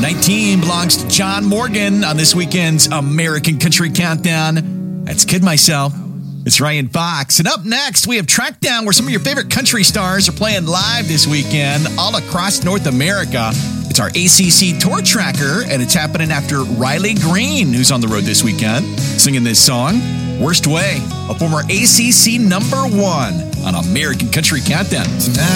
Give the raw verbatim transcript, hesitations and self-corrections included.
nineteen belongs to John Morgan on this weekend's American Country Countdown. That's Kid Myself. It's Ryan Fox. And up next, we have Track Down, where some of your favorite country stars are playing live this weekend all across North America. It's our A C C Tour Tracker, and it's happening after Riley Green, who's on the road this weekend, singing this song, Worst Way, a former A C C number one on American Country Countdown. Tonight